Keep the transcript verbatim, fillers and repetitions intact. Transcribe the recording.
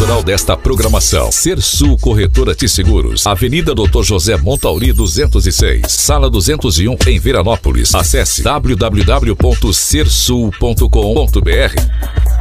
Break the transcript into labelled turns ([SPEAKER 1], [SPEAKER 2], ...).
[SPEAKER 1] autoral desta programação. Sersul Corretora de Seguros, Avenida doutor José Montauri duzentos e seis, Sala duzentos e um, em Veranópolis. Acesse w w w ponto sersul ponto com ponto b r.